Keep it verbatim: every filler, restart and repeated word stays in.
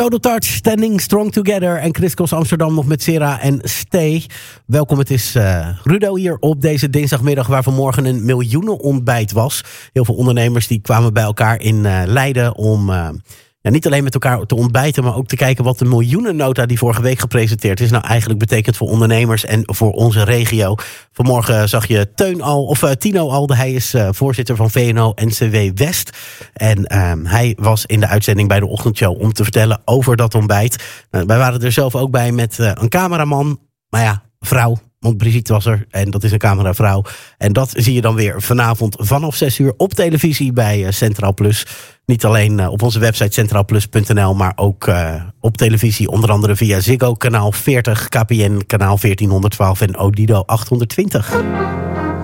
Total Touch, Standing Strong Together. En Chris Cross Amsterdam nog met Sera en Stay. Welkom, het is uh, Rudo hier op deze dinsdagmiddag, waar vanmorgen een miljoenenontbijt was. Heel veel ondernemers die kwamen bij elkaar in uh, Leiden om uh, ja, niet alleen met elkaar te ontbijten, maar ook te kijken wat de miljoenennota die vorige week gepresenteerd is nou eigenlijk betekent voor ondernemers en voor onze regio. Vanmorgen zag je Teun al, of uh, Tino Alde, hij is uh, voorzitter van V N O N C W West. En uh, hij was in de uitzending bij de ochtendshow om te vertellen over dat ontbijt. Uh, wij waren er zelf ook bij met uh, een cameraman, maar ja, vrouw. Want Brigitte was er en dat is een cameravrouw. En dat zie je dan weer vanavond vanaf zes uur op televisie bij uh, Centraal Plus. Niet alleen uh, op onze website centraal plus punt n l, maar ook uh, op televisie. Onder andere via Ziggo kanaal veertig, K P N kanaal veertienhonderdtwaalf en Odido achthonderdtwintig.